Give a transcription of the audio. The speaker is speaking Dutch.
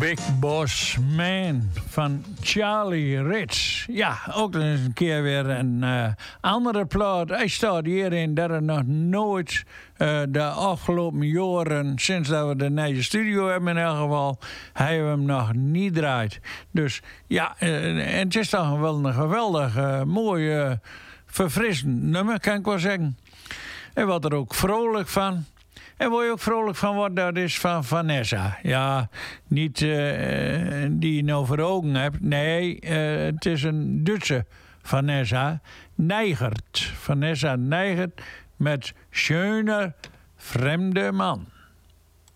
Big Boss Man van Charlie Rich. Ja, ook eens een keer weer een andere plaat. Hij staat hierin dat er nog nooit de afgelopen jaren, sinds dat we de nieuwe studio hebben in elk geval, hebben we hem nog niet draait. Dus ja, en het is toch wel een geweldig mooi, verfrissend nummer, kan ik wel zeggen. En wat er ook vrolijk van. En waar je ook vrolijk van wordt, dat is van Vanessa. Ja, niet die je nou voor ogen hebt. Nee, het is een Duitse Vanessa Neigert. Vanessa Neigert met Schöner Fremde Man.